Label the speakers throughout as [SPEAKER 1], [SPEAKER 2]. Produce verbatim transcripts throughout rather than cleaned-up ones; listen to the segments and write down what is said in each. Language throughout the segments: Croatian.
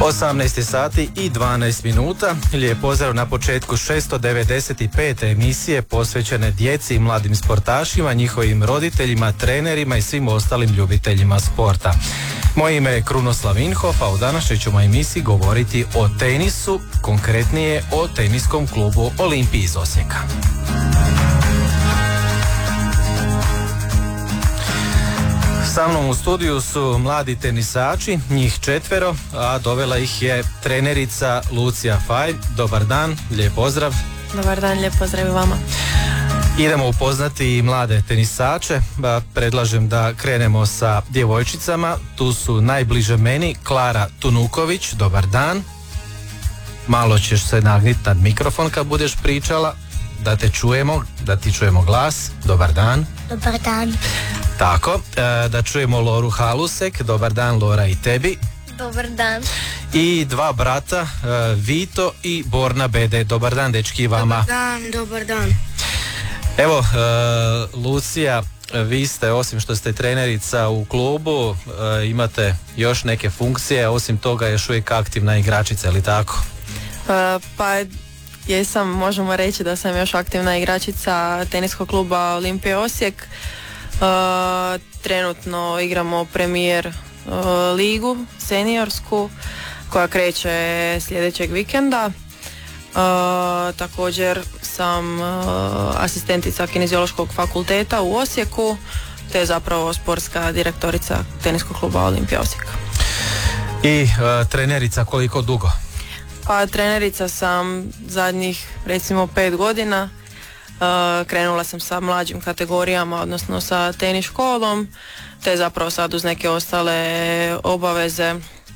[SPEAKER 1] osamnaest sati i dvanaest minuta. Lijep pozdrav na početku šesto devedeset pete emisije posvećene djeci i mladim sportašima, njihovim roditeljima, trenerima i svim ostalim ljubiteljima sporta. Moje ime je Krunoslav Inhof, a u današnjoj ćemo emisiji govoriti o tenisu, konkretnije o teniskom klubu Olimpiji iz Osijeka. Sa mnom u studiju su mladi tenisači, njih četvero, a dovela ih je trenerica Lucija Faj. Dobar dan, lijep pozdrav.
[SPEAKER 2] Dobar dan, lijep pozdrav i vama.
[SPEAKER 1] Idemo upoznati i mlade tenisače. Ba, predlažem da krenemo sa djevojčicama. Tu su najbliže meni Klara Tunuković. Dobar dan. Malo ćeš se nagniti nad mikrofon kad budeš pričala, da te čujemo, da ti čujemo glas. Dobar dan.
[SPEAKER 3] Dobar dan.
[SPEAKER 1] Tako, e, da čujemo Loru Halusek. Dobar dan, Lora, i tebi.
[SPEAKER 3] Dobar dan.
[SPEAKER 1] I dva brata, e, Vito i Borna Bede. Dobar dan, dečki, vama.
[SPEAKER 3] Dobar dan, dobar dan.
[SPEAKER 1] Evo, e, Lucija, vi ste, osim što ste trenerica u klubu, e, imate još neke funkcije, osim toga još uvijek aktivna igračica, ili tako?
[SPEAKER 2] Uh, pa jesam, možemo reći da sam još aktivna igračica teniskog kluba Olimpije Osijek. Uh, trenutno igramo premijer uh, ligu seniorsku koja kreće sljedećeg vikenda. Uh, također sam uh, asistentica kineziološkog fakulteta u Osijeku, te zapravo sportska direktorica teniskog kluba Olimpije Osijek.
[SPEAKER 1] I uh, trenerica koliko dugo?
[SPEAKER 2] Pa trenerica sam zadnjih recimo pet godina. Uh, krenula sam sa mlađim kategorijama, odnosno sa tenis školom, te zapravo sad uz neke ostale obaveze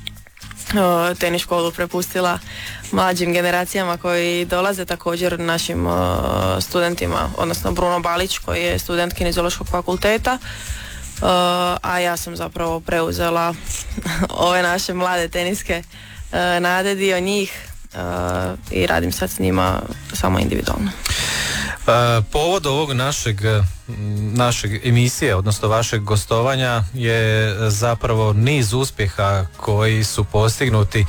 [SPEAKER 2] uh, tenis školu prepustila mlađim generacijama koji dolaze, također našim uh, studentima, odnosno Bruno Balić koji je student kineziološkog fakulteta, uh, a ja sam zapravo preuzela ove naše mlade teniske uh, nade, dio njih, uh, i radim sad s njima samo individualno.
[SPEAKER 1] Povod ovog našeg, našeg emisije, odnosno vašeg gostovanja, je zapravo niz uspjeha koji su postignuti,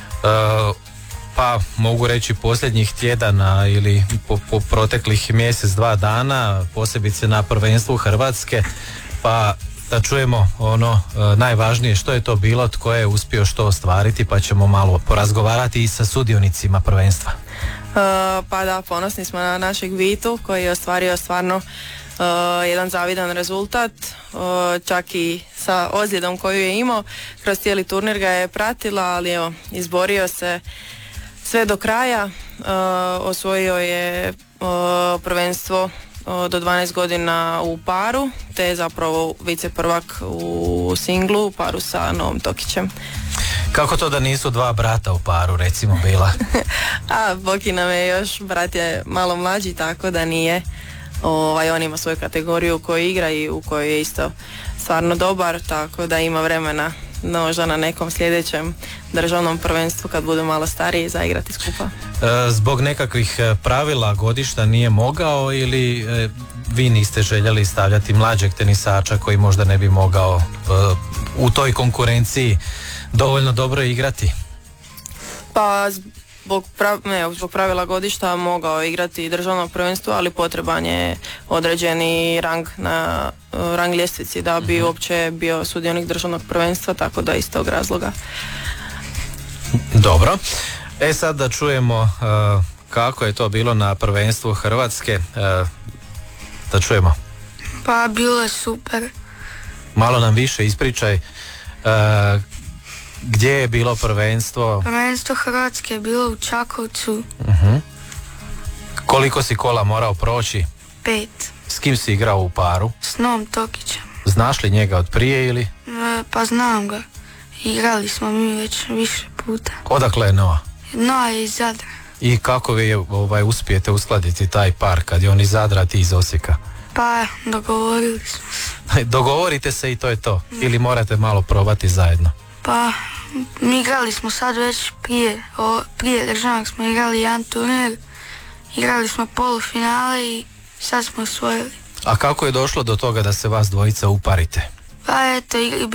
[SPEAKER 1] pa mogu reći posljednjih tjedana ili po, po proteklih mjesec, dva dana, posebice na prvenstvu Hrvatske, pa da čujemo ono najvažnije, što je to bilo, tko je uspio što ostvariti, pa ćemo malo porazgovarati i sa sudionicima prvenstva.
[SPEAKER 2] Uh, pa da, ponosni smo na našeg Vitu koji je ostvario stvarno uh, jedan zavidan rezultat, uh, čak i sa ozljedom koju je imao. Kroz cijeli turnir ga je pratila, ali evo, izborio se sve do kraja. Uh, osvojio je uh, prvenstvo uh, do dvanaest godina u paru, te je zapravo vice prvak u singlu u paru sa Novom Tokićem.
[SPEAKER 1] Kako to da nisu dva brata u paru, recimo, bila?
[SPEAKER 2] A Boki nam je još, brat je malo mlađi, tako da nije. Ovaj, on ima svoju kategoriju u kojoj igra i u kojoj je isto stvarno dobar, tako da ima vremena možda na nekom sljedećem državnom prvenstvu kad budu malo stariji za igrati skupa.
[SPEAKER 1] E, zbog nekakvih pravila godišta nije mogao ili e, vi niste željeli stavljati mlađeg tenisača koji možda ne bi mogao e, u toj konkurenciji dovoljno dobro igrati?
[SPEAKER 2] Pa zbog, prav, ne, zbog pravila godišta mogao igrati državno prvenstvo, ali potreban je određeni rang na rang ljestvici da bi uh-huh. uopće bio sudionik državnog prvenstva, tako da iz tog razloga.
[SPEAKER 1] Dobro. E sad da čujemo uh, kako je to bilo na prvenstvu Hrvatske. Uh, da čujemo.
[SPEAKER 3] Pa bilo je super.
[SPEAKER 1] Malo nam više ispričaj. Uh, Gdje je bilo prvenstvo?
[SPEAKER 3] Prvenstvo Hrvatske je bilo u Čakovcu.
[SPEAKER 1] Uh-huh. Koliko si kola morao proći?
[SPEAKER 3] Pet.
[SPEAKER 1] S kim si igrao u paru?
[SPEAKER 3] S Novom Tokićem.
[SPEAKER 1] Znaš li njega od prije ili?
[SPEAKER 3] E, pa znam ga. Igrali smo mi već više puta.
[SPEAKER 1] Odakle je Noa?
[SPEAKER 3] Noa je iz Zadra.
[SPEAKER 1] I kako vi ovaj, uspijete uskladiti taj par kad je on iz Zadra, ti iz Osijeka?
[SPEAKER 3] Pa dogovorili smo.
[SPEAKER 1] Dogovorite se i to je to? Ne. Ili morate malo probati zajedno?
[SPEAKER 3] Pa mi igrali smo sad već prije, o, prije državnog smo igrali jedan turnir, igrali smo polufinale i sad smo osvojili.
[SPEAKER 1] A kako je došlo do toga da se vas dvojica uparite?
[SPEAKER 3] Pa eto,